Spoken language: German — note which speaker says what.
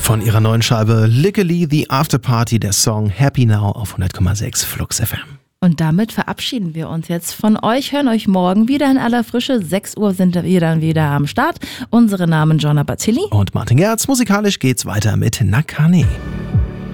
Speaker 1: Von ihrer neuen Scheibe Lickily The Afterparty, der Song Happy Now auf 100,6 Flux FM.
Speaker 2: Und damit verabschieden wir uns jetzt von euch, hören euch morgen wieder in aller Frische. 6 Uhr sind wir dann wieder am Start. Unsere Namen Jonna Batilli
Speaker 1: und Martin Gerz. Musikalisch geht's weiter mit Nakane.